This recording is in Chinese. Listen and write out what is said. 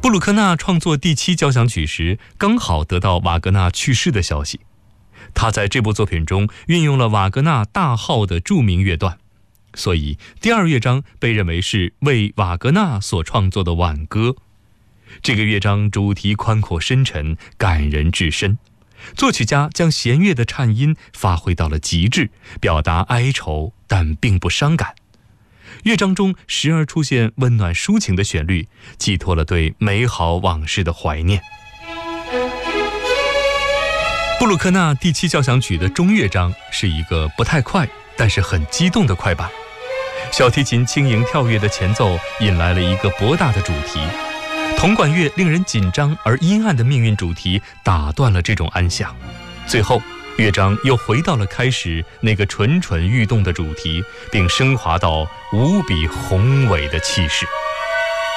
布鲁克纳创作第7交响曲时，刚好得到瓦格纳去世的消息。他在这部作品中运用了瓦格纳大号的著名乐段，所以第2乐章被认为是为瓦格纳所创作的挽歌。这个乐章主题宽阔深沉，感人至深。作曲家将弦乐的颤音发挥到了极致，表达哀愁，但并不伤感。乐章中时而出现温暖抒情的旋律，寄托了对美好往事的怀念。布鲁克纳第7交响曲的中乐章是一个不太快，但是很激动的快板。小提琴轻盈跳跃的前奏引来了一个博大的主题，铜管乐令人紧张而阴暗的命运主题打断了这种安详。最后乐章又回到了开始那个蠢蠢欲动的主题，并升华到无比宏伟的气势。